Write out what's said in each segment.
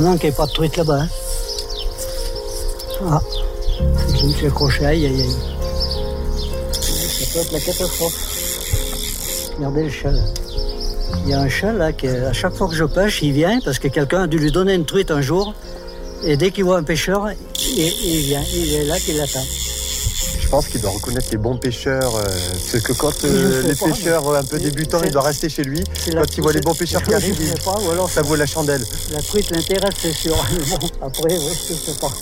Non, qu'il n'y ait pas de truite là-bas. Hein. Ah, je me suis accroché, aïe, aïe, aïe. Ça peut être la catastrophe. Regardez le chat là. Il y a un chat là qui, à chaque fois que je pêche, il vient parce que quelqu'un a dû lui donner une truite un jour. Et dès qu'il voit un pêcheur, il vient. Il est là qu'il l'attend. Je pense qu'il doit reconnaître les bons pêcheurs. Parce que quand les pêcheurs un peu débutants, il doit rester chez lui. Quand il voit les bons pêcheurs qui arrivent, ça vaut la chandelle. La truite l'intéresse, c'est sûr. Mais bon, après, oui, je ne sais pas.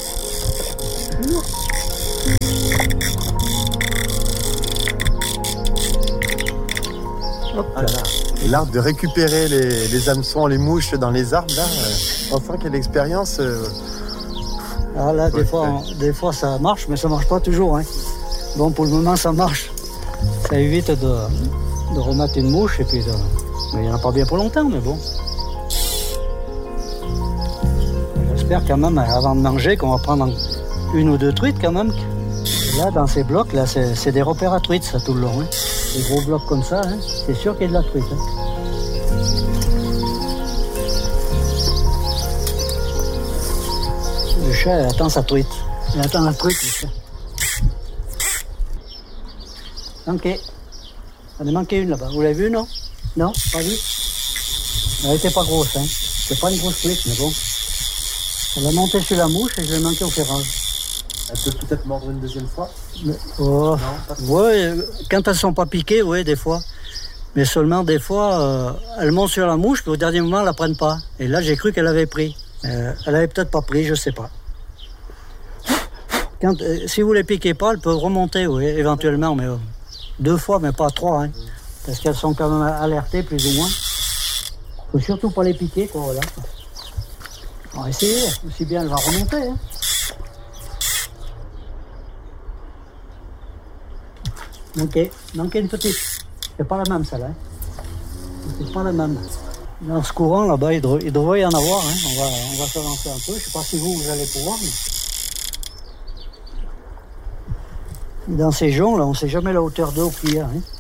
Hop là. L'art de récupérer les hameçons, les mouches dans les arbres, là, on sent qu'il y a l'expérience. Alors là, des fois, ça marche, mais ça ne marche pas toujours. Hein. Bon, pour le moment, ça marche. Ça évite de remettre une mouche, et puis mais il n'y en a pas bien pour longtemps, mais bon. J'espère quand même, avant de manger, qu'on va prendre une ou deux truites quand même. Et là, dans ces blocs, là, c'est des repères à truites, ça, tout le long. Hein. Des gros blocs comme ça, hein, c'est sûr qu'il y a de la truite. Hein. Le chat, il attend sa truite. Il attend la truite, le chat. Manqué. On a manqué une là-bas. Vous l'avez vue, non? Non, pas vue? Elle n'était pas grosse, hein. C'est pas une grosse truite, mais bon. Elle a monté sur la mouche et je l'ai manqué au ferrage. Elle peut peut-être mordre une deuxième fois? Ouais, quand elles sont pas piquées, oui, des fois. Mais seulement des fois, elles montent sur la mouche, puis au dernier moment, elles la prennent pas. Et là, j'ai cru qu'elle avait pris. Elle avait peut-être pas pris, je sais pas. Si vous les piquez pas, elles peuvent remonter, oui, éventuellement, mais 2 fois, mais pas 3, hein, parce qu'elles sont quand même alertées, plus ou moins. Faut surtout pas les piquer, quoi, voilà. On va essayer, aussi bien elle va remonter, hein. Manqué une petite. C'est pas la même, celle-là. Hein. C'est pas la même. Dans ce courant, là-bas, il devrait y en avoir, hein. On va se lancer un peu. Je sais pas si vous allez pouvoir, mais... Dans ces joncs, là, on sait jamais la hauteur d'eau qu'il y a, hein.